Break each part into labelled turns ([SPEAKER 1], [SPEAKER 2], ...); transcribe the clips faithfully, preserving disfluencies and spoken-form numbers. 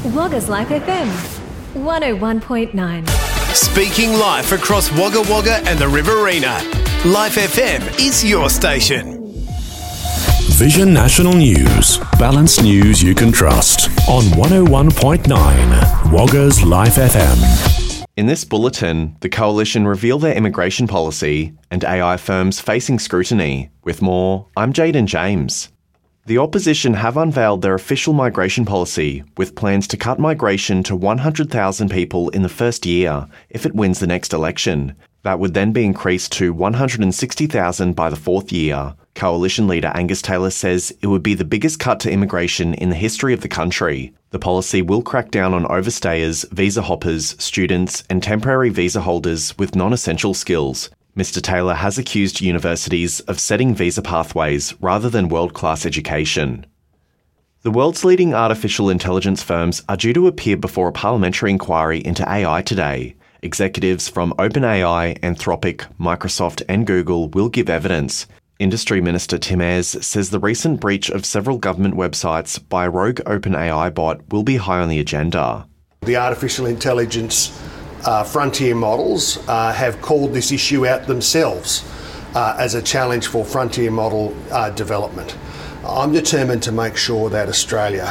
[SPEAKER 1] Wagga's Life F M, one oh one point nine.
[SPEAKER 2] Speaking live across Wagga Wagga and the Riverina, Life F M is your station.
[SPEAKER 3] Vision National News. Balanced news you can trust on one oh one point nine, Wagga's Life F M.
[SPEAKER 4] In this bulletin, the Coalition reveal their immigration policy and A I firms facing scrutiny. With more, I'm Jaden James. The opposition have unveiled their official migration policy, with plans to cut migration to one hundred thousand people in the first year if it wins the next election. That would then be increased to one hundred sixty thousand by the fourth year. Coalition leader Angus Taylor says it would be the biggest cut to immigration in the history of the country. The policy will crack down on overstayers, visa hoppers, students, and temporary visa holders with non-essential skills. Mister Taylor has accused universities of setting visa pathways rather than world-class education. The world's leading artificial intelligence firms are due to appear before a parliamentary inquiry into A I today. Executives from OpenAI, Anthropic, Microsoft and Google will give evidence. Industry Minister Tim Ayres says the recent breach of several government websites by a rogue OpenAI bot will be high on the agenda.
[SPEAKER 5] The artificial intelligence Uh, frontier models uh, have called this issue out themselves uh, as a challenge for frontier model uh, development. I'm determined to make sure that Australia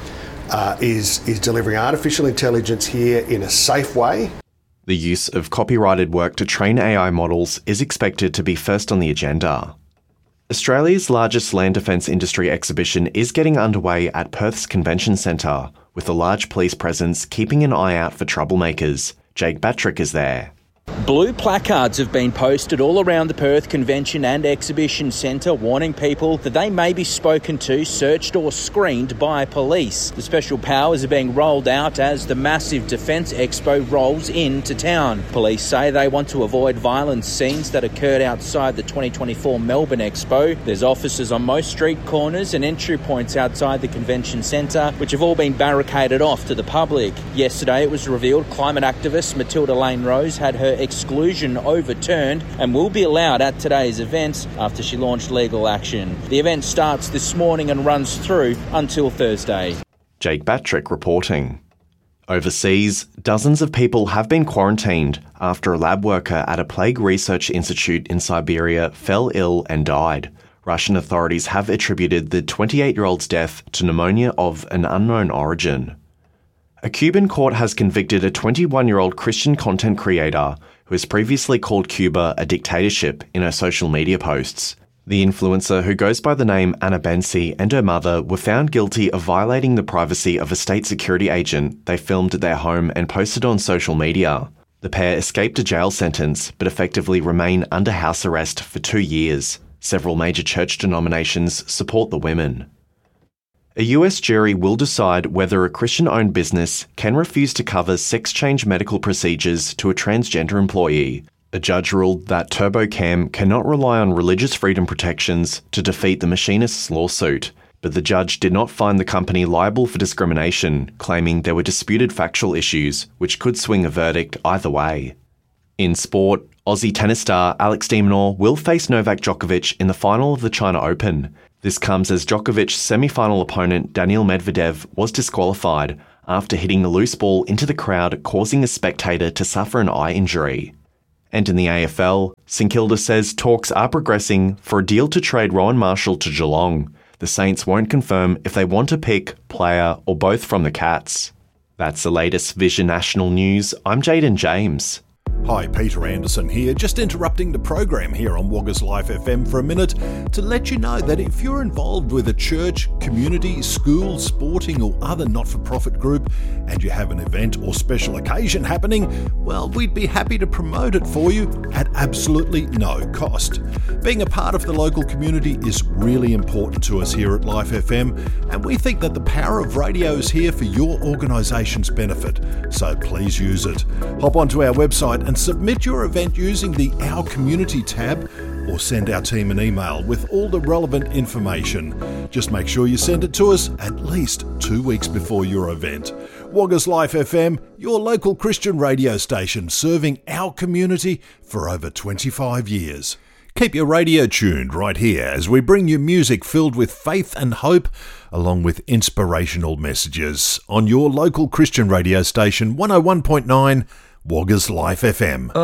[SPEAKER 5] uh, is, is delivering artificial intelligence here in a safe way.
[SPEAKER 4] The use of copyrighted work to train A I models is expected to be first on the agenda. Australia's largest land defence industry exhibition is getting underway at Perth's Convention Centre, with a large police presence keeping an eye out for troublemakers. Jake Batrick is there.
[SPEAKER 6] Blue placards have been posted all around the Perth Convention and Exhibition Centre warning people that they may be spoken to, searched or screened by police. The special powers are being rolled out as the massive Defence Expo rolls into town. Police say they want to avoid violent scenes that occurred outside the twenty twenty-four Melbourne Expo. There's officers on most street corners and entry points outside the Convention Centre, which have all been barricaded off to the public. Yesterday it was revealed climate activist Matilda Lane Rose had her exclusion overturned and will be allowed at today's event after she launched legal action. The event starts this morning and runs through until Thursday.
[SPEAKER 4] Jake Batrick reporting. Overseas, dozens of people have been quarantined after a lab worker at a plague research institute in Siberia fell ill and died. Russian authorities have attributed the twenty-eight-year-old's death to pneumonia of an unknown origin. A Cuban court has convicted a twenty-one-year-old Christian content creator who has previously called Cuba a dictatorship in her social media posts. The influencer, who goes by the name Anna Bensi, and her mother were found guilty of violating the privacy of a state security agent they filmed at their home and posted on social media. The pair escaped a jail sentence but effectively remain under house arrest for two years. Several major church denominations support the women. A U S jury will decide whether a Christian-owned business can refuse to cover sex change medical procedures to a transgender employee. A judge ruled that TurboCam cannot rely on religious freedom protections to defeat the machinist's lawsuit, but the judge did not find the company liable for discrimination, claiming there were disputed factual issues which could swing a verdict either way. In sport, Aussie tennis star Alex de Minaur will face Novak Djokovic in the final of the China Open. This comes as Djokovic's semi-final opponent Daniil Medvedev was disqualified after hitting the loose ball into the crowd, causing a spectator to suffer an eye injury. And in the A F L, St Kilda says talks are progressing for a deal to trade Rowan Marshall to Geelong. The Saints won't confirm if they want to pick, player or both from the Cats. That's the latest Vision National News. I'm Jaden James.
[SPEAKER 3] Hi, Peter Anderson here, just interrupting the program here on Wagga's Life F M for a minute to let you know that if you're involved with a church, community, school, sporting or other not-for-profit group and you have an event or special occasion happening, well, we'd be happy to promote it for you at absolutely no cost. Being a part of the local community is really important to us here at Life F M, and we think that the power of radio is here for your organisation's benefit, so please use it. Hop onto our website and submit your event using the Our Community tab, or send our team an email with all the relevant information. Just make sure you send it to us at least two weeks before your event. Wagga's Life F M, your local Christian radio station serving our community for over twenty-five years. Keep your radio tuned right here as we bring you music filled with faith and hope, along with inspirational messages on your local Christian radio station one oh one point nine Woggers Life F M.